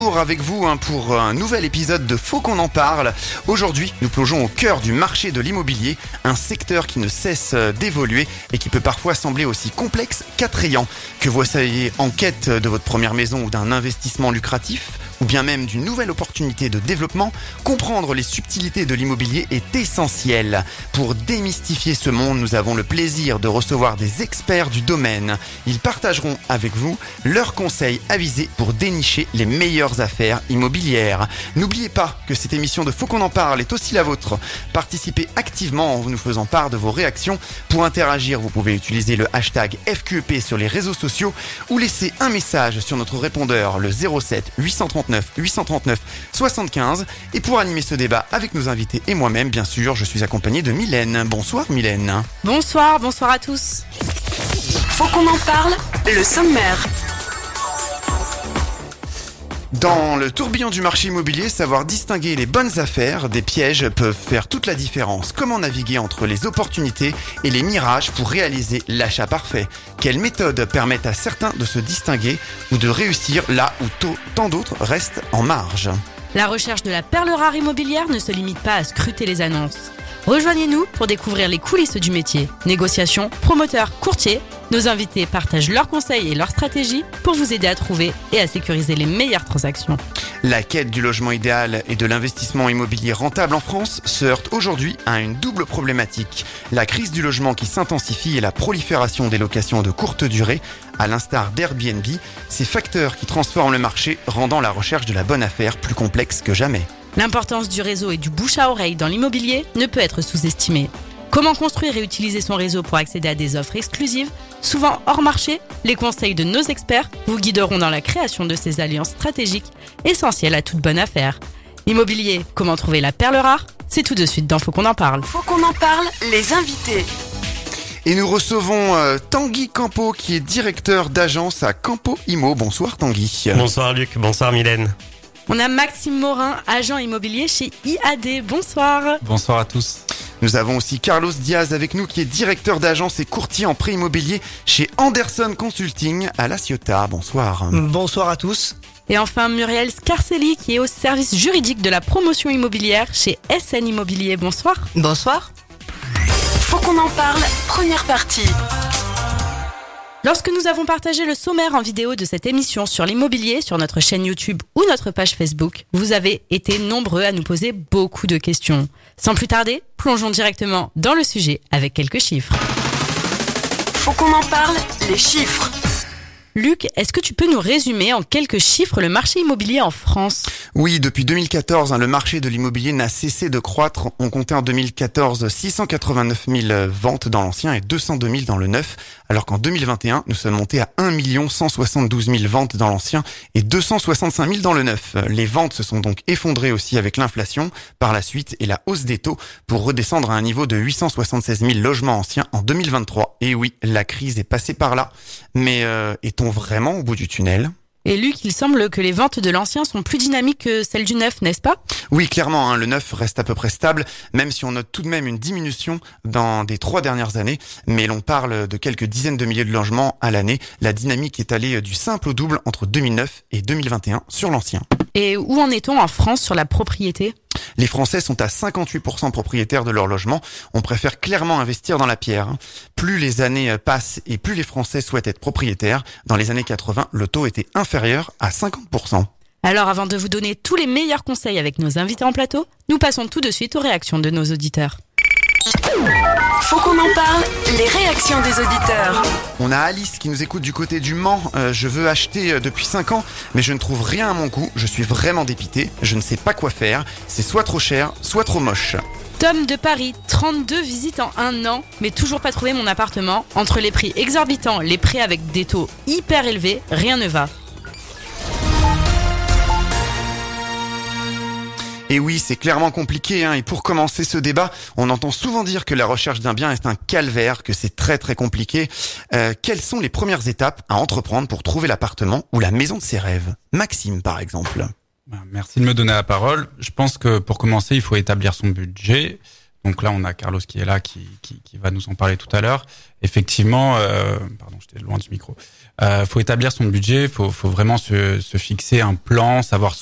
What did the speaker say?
Avec vous pour un nouvel épisode de Faut qu'on en parle. Aujourd'hui, nous plongeons au cœur du marché de l'immobilier, un secteur qui ne cesse d'évoluer et qui peut parfois sembler aussi complexe qu'attrayant. Que vous soyez en quête de votre première maison ou d'un investissement lucratif, ou bien même d'une nouvelle opportunité de développement, comprendre les subtilités de l'immobilier est essentiel. Pour démystifier ce monde, nous avons le plaisir de recevoir des experts du domaine. Ils partageront avec vous leurs conseils avisés pour dénicher les meilleures affaires immobilières. N'oubliez pas que cette émission de Faut qu'on en parle est aussi la vôtre. Participez activement en nous faisant part de vos réactions. Pour interagir, vous pouvez utiliser le hashtag FQEP sur les réseaux sociaux ou laisser un message sur notre répondeur, le 07 839 839 75. Et pour animer ce débat avec nos invités et moi-même, bien sûr, je suis accompagné de Mylène. Bonsoir Mylène. Bonsoir à tous. Faut qu'on en parle, le sommaire. Dans le tourbillon du marché immobilier, savoir distinguer les bonnes affaires des pièges peuvent faire toute la différence. Comment naviguer entre les opportunités et les mirages pour réaliser l'achat parfait? Quelles méthodes permettent à certains de se distinguer ou de réussir là où tant d'autres restent en marge? La recherche de la perle rare immobilière ne se limite pas à scruter les annonces. Rejoignez-nous pour découvrir les coulisses du métier. Négociations, promoteurs, courtiers, nos invités partagent leurs conseils et leurs stratégies pour vous aider à trouver et à sécuriser les meilleures transactions. La quête du logement idéal et de l'investissement immobilier rentable en France se heurte aujourd'hui à une double problématique. La crise du logement qui s'intensifie et la prolifération des locations de courte durée, à l'instar d'Airbnb, ces facteurs qui transforment le marché, rendant la recherche de la bonne affaire plus complexe que jamais. L'importance du réseau et du bouche à oreille dans l'immobilier ne peut être sous-estimée. Comment construire et utiliser son réseau pour accéder à des offres exclusives, souvent hors marché? Les conseils de nos experts vous guideront dans la création de ces alliances stratégiques essentielles à toute bonne affaire. Immobilier, comment trouver la perle rare? C'est tout de suite dans Faut qu'on en parle. Faut qu'on en parle, les invités. Et nous recevons Tanguy Campo qui est directeur d'agence à Campo Immo. Bonsoir Tanguy. Bonsoir Luc, bonsoir Mylène. On a Maxime Morin, agent immobilier chez IAD. Bonsoir. Bonsoir à tous. Nous avons aussi Carlos Diaz avec nous qui est directeur d'agence et courtier en prêt immobilier chez Anderson Consulting à La Ciotat. Bonsoir. Bonsoir à tous. Et enfin Muriel Scarcelli qui est au service juridique de la promotion immobilière chez SN Immobilier. Bonsoir. Bonsoir. Faut qu'on en parle, première partie. Lorsque nous avons partagé le sommaire en vidéo de cette émission sur l'immobilier sur notre chaîne YouTube ou notre page Facebook, vous avez été nombreux à nous poser beaucoup de questions. Sans plus tarder, plongeons directement dans le sujet avec quelques chiffres. Faut qu'on en parle, les chiffres. Luc, est-ce que tu peux nous résumer en quelques chiffres le marché immobilier en France? Oui, depuis 2014, le marché de l'immobilier n'a cessé de croître. On comptait en 2014 689 000 ventes dans l'ancien et 202 000 dans le neuf, alors qu'en 2021, nous sommes montés à 1 172 000 ventes dans l'ancien et 265 000 dans le neuf. Les ventes se sont donc effondrées aussi avec l'inflation par la suite et la hausse des taux pour redescendre à un niveau de 876 000 logements anciens en 2023. Et oui, la crise est passée par là. Mais est-on vraiment au bout du tunnel? Et Luc, il semble que les ventes de l'ancien sont plus dynamiques que celles du neuf, n'est-ce pas? Oui, clairement, le neuf reste à peu près stable, même si on note tout de même une diminution dans des 3 dernières années. Mais l'on parle de quelques dizaines de milliers de logements à l'année. La dynamique est allée du simple au double entre 2009 et 2021 sur l'ancien. Et où en est-on en France sur la propriété? Les Français sont à 58% propriétaires de leur logement. On préfère clairement investir dans la pierre. Plus les années passent et plus les Français souhaitent être propriétaires. Dans les années 80, le taux était inférieur à 50%. Alors avant de vous donner tous les meilleurs conseils avec nos invités en plateau, nous passons tout de suite aux réactions de nos auditeurs. Faut qu'on en parle, les réactions des auditeurs. On a Alice qui nous écoute du côté du Mans. Je veux acheter depuis 5 ans, mais je ne trouve rien à mon goût. Je suis vraiment dépité. Je ne sais pas quoi faire. C'est soit trop cher, soit trop moche. Tom de Paris, 32 visites en 1 an, mais toujours pas trouvé mon appartement. Entre les prix exorbitants, les prêts avec des taux hyper élevés, rien ne va. Et oui, c'est clairement compliqué, et pour commencer ce débat, on entend souvent dire que la recherche d'un bien est un calvaire, que c'est très très compliqué. Quelles sont les premières étapes à entreprendre pour trouver l'appartement ou la maison de ses rêves? Maxime, par exemple. Merci de me donner la parole. Je pense que pour commencer, il faut établir son budget. Donc là, on a Carlos qui est là, qui va nous en parler tout à l'heure. Effectivement, pardon, j'étais loin du micro. Faut établir son budget, faut vraiment se fixer un plan, savoir